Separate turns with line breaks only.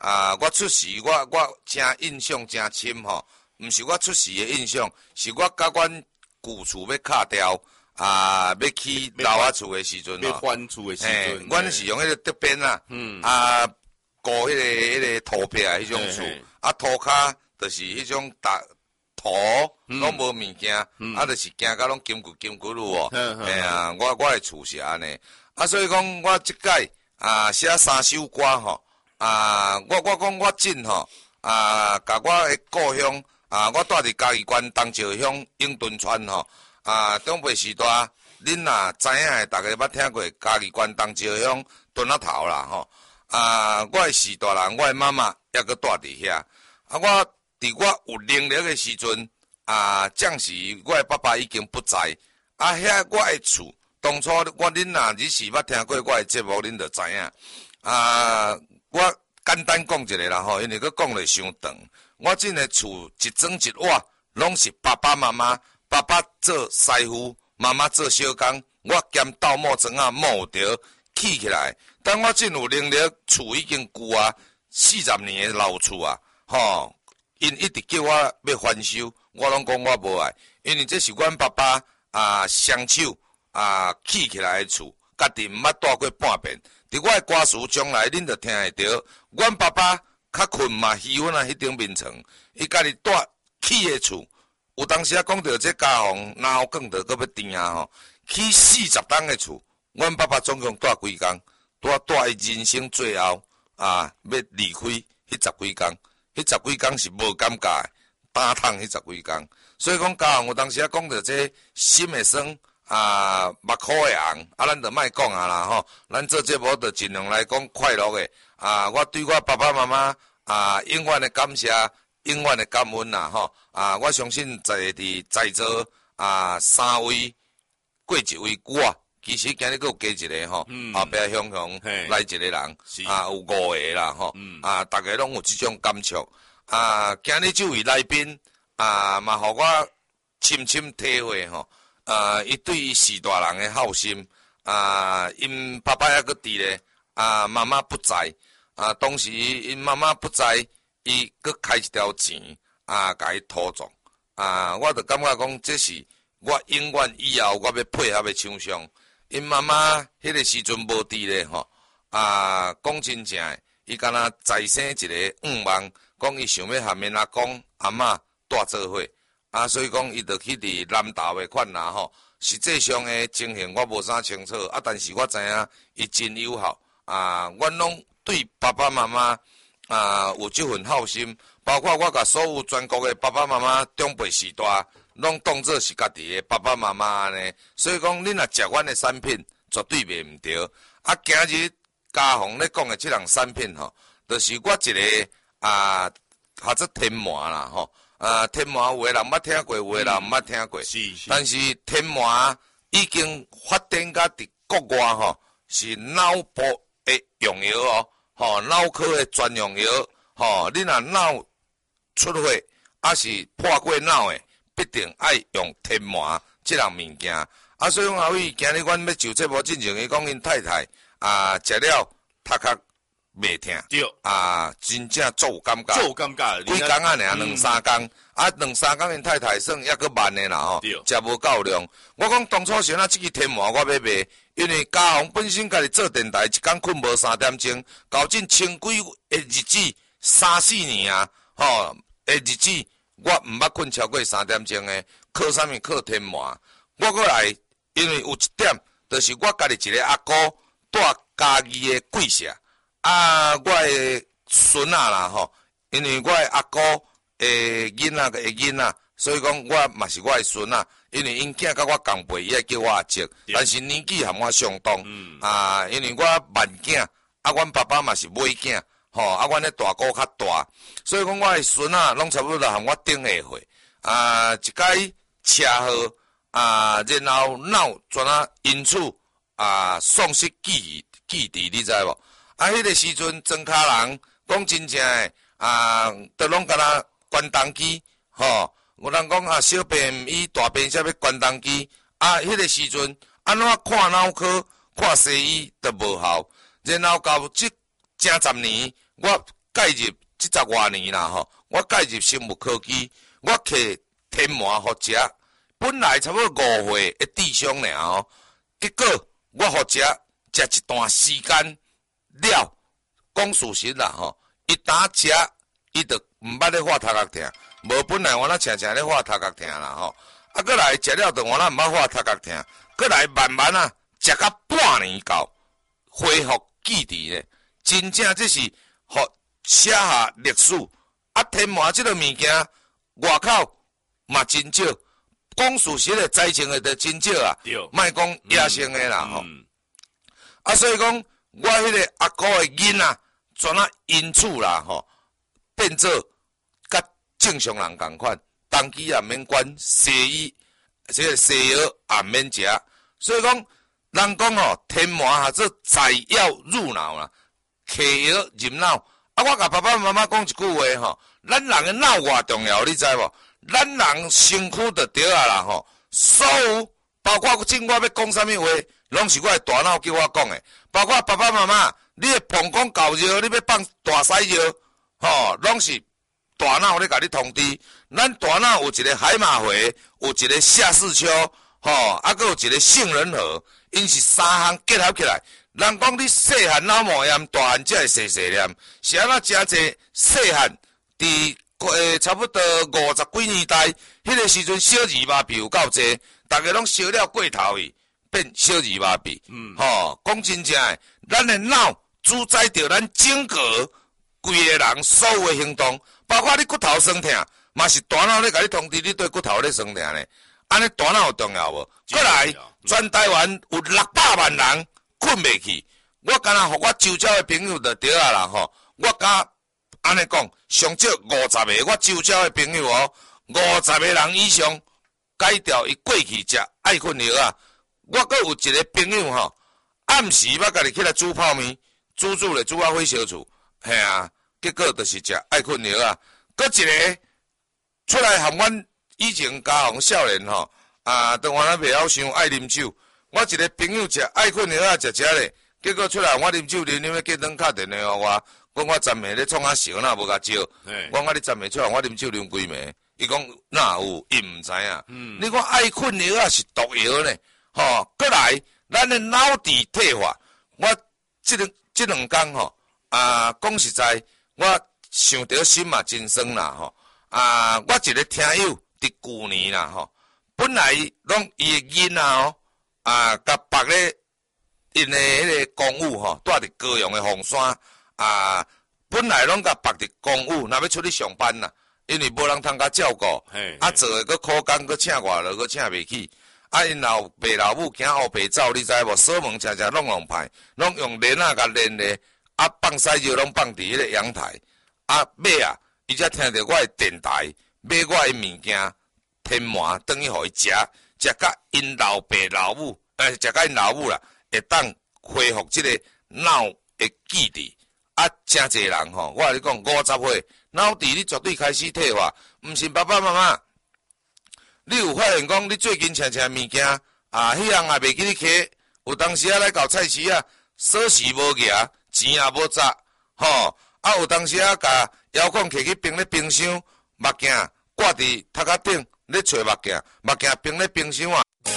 我出世我真印象真深吼，毋是我出世的印象，是我甲阮旧厝要敲掉要去老仔厝的时阵
要翻厝的时阵，
阮是用迄个竹编啊，固迄个土片迄种厝，土骹就是迄种土拢无物件，就是行到拢金骨路哦，我的厝是安尼，所以讲我即届写3首歌吼，我讲我真吼，甲我的故乡我住伫嘉义县东石乡永敦村吼，中辈时代，恁若知影的，逐个捌听过嘉义县东石乡墩仔头啦吼，我的时代人，我的妈妈还阁住伫遐，我伫我有能力的时阵，暂时我的爸爸已经不在，遐我的厝，当初恁若日时捌听过我的节目，恁就知影，我简单讲一下啦吼，因为佮讲了伤长。我这个厝一砖一瓦拢是爸爸妈妈，爸爸做师傅，妈妈做小工，我兼斗木砖木条起起来。当我真有能力，厝已经旧40年的老厝吼，因一直叫我要翻修，我拢讲我无爱，因为这是阮爸爸双手起起来的厝，家己毋捌住过半遍。伫我的歌词将来，恁就听会到，阮爸爸较困嘛，喜欢迄顶面床，伊家己住起的厝，有当时讲到这家房脑梗着搁要定吼，起40栋的厝，阮爸爸总共住几工？住伊人生最后要离开迄10几工，迄10几工是无感觉的，打痛迄10几工，所以讲家房有当时讲到这心会酸。目眶会红，咱就莫讲啦吼。咱做节目就尽量来讲快乐的。我对我爸爸妈妈永远的感谢，永远的感恩啦吼。我相信在座3位过一位我，其实今日佫有加一个吼，后壁雄来一个人，有5个啦吼。大家拢有这种感触。今日这位来宾嘛，互我深深体会吼。伊对于时大人的好心，因爸爸还阁伫咧，妈妈不在，当时因妈妈不在，伊阁开一条钱，甲伊托总，我就感觉讲，这是我永远以后我要配合的厂商，因妈妈迄个时阵无伫咧吼，讲真正的，伊敢若再生一个愿望，讲伊想要和面阿公阿嬷住做伙。所以讲，伊就去伫南投的款啦吼，实际上的情形我无啥清楚，但是我知影伊真友好，阮拢对爸爸妈妈有这份好心，包括我甲所有全国的爸爸妈妈长辈时代，拢当作是家己的爸爸妈妈呢。所以讲，恁若食阮的产品，绝对袂毋对。今日家宏咧讲的这项产品吼，就是我一个或者天麻啦吼。天麻有的人捌听过，有的人毋捌听过。但是天麻已经发展到伫国外吼，是脑部的用药哦，吼脑科的专用药，吼你若脑出血，是破过脑的，必定爱用天麻这项物件。所以讲阿伟，今日阮要就这无进前，伊讲因太太食了头壳袂疼，
对，
真正足有感觉，
足有感觉，
几工尔2-3工，2-3工因太太算抑阁慢的啦吼，食无够量。我讲当初时这支天麻我要卖，因为家宏本身家己做电台，一工困无3点钟，搞进千几个日子，3-4年吼的日子，我毋捌困超过3点钟的，靠啥物？靠天麻。我过来，因为有一点，就是我家己一个阿姑住嘉义的贵社。我的孙啦吼，因为我的阿姑囡仔，所以讲我嘛是我的孙因为因囝甲我同辈，伊爱叫我阿叔，但是年纪和我相同。因为我慢囝，阮爸爸嘛是尾囝，吼，阮的大姑较大，所以讲我的孙拢差不多和我顶下岁。一届车祸然后脑转因此丧失记忆，你知无？迄个时阵，装卡人讲真正诶，都拢敢若关东机，吼。有人讲小病医大病才要关东机，迄个时阵安怎看脑科、看西医都无效。然后到这正10年，我介入这10多年啦吼，我介入生物科技，我摕天麻互食，本来差不多5岁的智商尔吼，结果我互食一段时间了，讲事实啦吼，伊打食伊就毋捌咧发头壳疼，无本来我那常常咧发头壳疼啦吼，啊过来食了就我那毋捌发头壳疼，过来慢慢啊食到半年到恢复记忆咧，真正这是互写下历史。啊，天麻即个物件外口嘛真少，讲事实的栽种的就真少啊，莫讲野生的啦吼。啊，所以讲我迄个阿姑的囡仔，全啊因此啦吼，变做甲正常人共款，当机也免管，西医这个西药也免食。所以讲，人讲吼，天麻哈做采药入脑啦，嗑药入脑。啊，我甲爸爸妈妈讲一句话吼，咱人的脑偌重要，你知无？咱人身躯就对啊啦吼，所有包括正我要讲啥物话，拢是我的大脑叫我讲的。包括爸爸妈妈，你的膀胱够热，你要放大屎热，吼，拢是大脑咧甲你通知。咱大脑有一个海马回，有一个下视丘，吼，啊，佮有一个杏仁核，因是3项结合起来。人讲你细汉脑膜炎，大汉才会细细念，是安怎诚济细汉伫差不多50几年代，迄个时阵小儿麻痹有够济，逐个拢烧了过头去，变小儿麻痹。吼，讲真正诶，咱诶脑主宰着咱整个规个人所有诶行动，包括你骨头酸痛，嘛是大脑咧甲你通知你对骨头咧酸痛咧。安尼大脑有重要无？过来，全台湾有600万人。困袂去，我敢若互我周遭的朋友就对啊啦吼，我敢安尼讲，上少50个我周遭的朋友哦，50个人以上改掉伊过去食爱困药啊。我阁有一个朋友吼，暗时捌家己起来煮泡面，煮咧煮啊火烧厝，嘿啊，结果就是食爱困药啊。阁一个出来含阮以前家乡少年吼，当我咱袂晓想爱啉酒。我一个朋友食爱困药啊，食咧，结果出来我啉酒啉要计灯敲电话互我，讲我昨暝咧创啊烧，哪无甲招。我讲你昨暝出来我啉酒啉几暝？伊讲哪有？伊毋知影。你讲爱困药啊是毒药呢？吼，过来咱的脑底退化，我这两天吼讲实在，我想到心嘛真酸啦吼。我一个听友伫旧年啦吼，本来拢伊的囡仔哦。甲绑咧，因的迄个公务吼，住伫高雄的凤山本来拢甲绑伫公务，若要出去上班啦，因为无人通甲照顾，做诶佫苦工，佫请外劳，佫请袂起，因老爸老母惊后爸走，你知无？锁门常常弄歹，拢用链甲链咧，放屎尿拢放伫迄个阳台，尾伊才听着我的电台，买我的物件，天麻等于互伊食。食甲因老爸老母，食甲因老母啦，会当恢复即个脑的记忆。真侪人吼，我甲你讲，50岁脑底你绝对开始退化。毋信爸爸妈妈，你有发现讲你最近常常物件迄样也袂记你摕，有当时来到菜市锁匙无夹，钱也无砸，吼有当时甲遥控摕去冰咧冰箱，目镜挂伫头壳顶。咧找目镜冰咧冰箱